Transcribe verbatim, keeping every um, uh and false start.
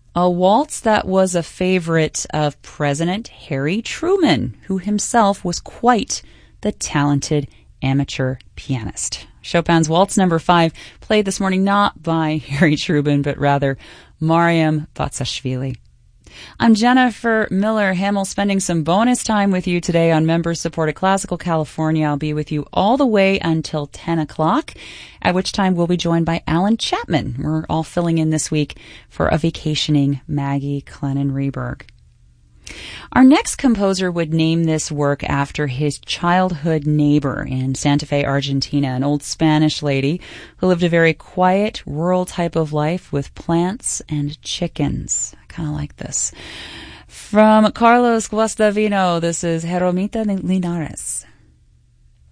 a waltz that was a favorite of President Harry Truman, who himself was quite the talented amateur pianist. Chopin's Waltz Number Five, played this morning not by Harry Truman, but rather Mariam Batsashvili. I'm Jennifer Miller Hamill, spending some bonus time with you today on member-supported Classical California. I'll be with you all the way until ten o'clock, at which time we'll be joined by Alan Chapman. We're all filling in this week for a vacationing Maggie Clennon-Reberg. Our next composer would name this work after his childhood neighbor in Santa Fe, Argentina, an old Spanish lady who lived a very quiet, rural type of life with plants and chickens. I kind of like this. From Carlos Guastavino, this is Jeromita Linares.